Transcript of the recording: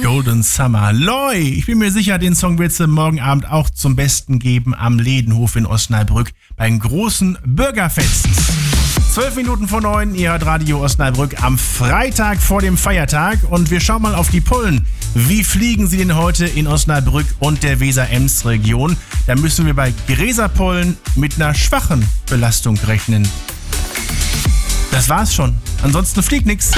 Golden Summer. Loi, ich bin mir sicher, den Song willst du morgen Abend auch zum Besten geben am Ledenhof in Osnabrück beim großen Bürgerfest. 12 Minuten vor 9, ihr hört Radio Osnabrück am Freitag vor dem Feiertag und wir schauen mal auf die Pollen. Wie fliegen sie denn heute in Osnabrück und der Weser-Ems-Region? Da müssen wir bei Gräserpollen mit einer schwachen Belastung rechnen. Das war's schon. Ansonsten fliegt nix.